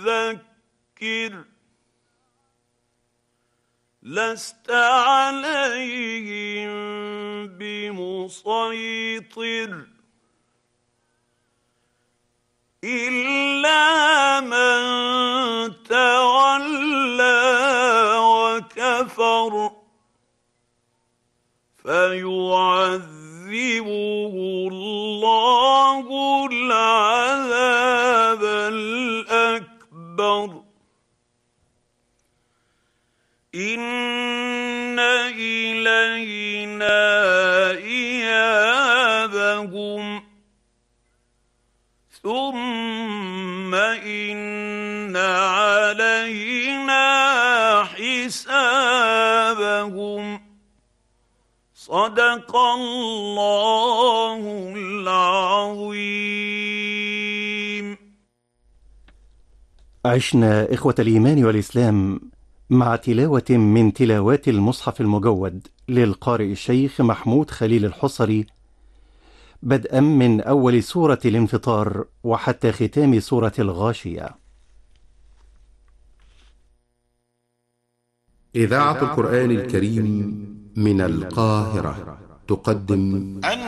فذكر لست عليهم بمسيطر إلا من تولى وكفر فيعذبه الله العذاب الأكبر إن إلينا إيابهم ثم إن علينا حسابهم صدق الله العظيم. عشنا إخوة الإيمان والإسلام مع تلاوة من تلاوات المصحف المجود للقارئ الشيخ محمود خليل الحصري، بدءا من أول سورة الانفطار وحتى ختام سورة الغاشية. إذاعة القرآن الكريم من القاهرة تقدم